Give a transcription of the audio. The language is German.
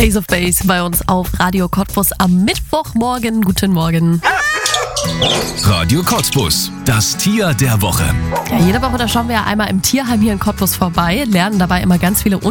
Ace of Base bei uns auf Radio Cottbus am Mittwochmorgen. Guten Morgen. Radio Cottbus, das Tier der Woche. Ja, jede Woche, da schauen wir ja einmal im Tierheim hier in Cottbus vorbei, lernen dabei immer ganz viele